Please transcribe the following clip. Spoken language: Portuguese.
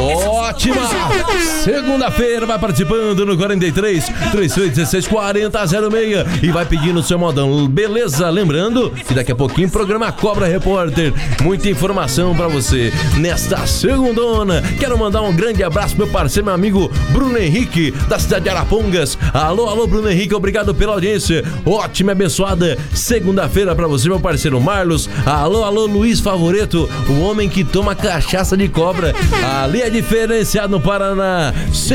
Ótima! Segunda-feira vai participando no 43 3316 4006 e vai pedindo o seu modão, beleza? Lembrando que daqui a pouquinho programa Cobra Repórter, muita informação pra você nesta segundona. Quero mandar um grande abraço pro meu parceiro, meu amigo Bruno Henrique, da cidade de Arapongas. Alô, Bruno Henrique, obrigado pela audiência. Ótima e abençoada segunda-feira pra você, meu parceiro Marlos. Alô, Luiz Favoreto, o homem que toma cachaça de cobra. Ali é diferenciado no Paraná.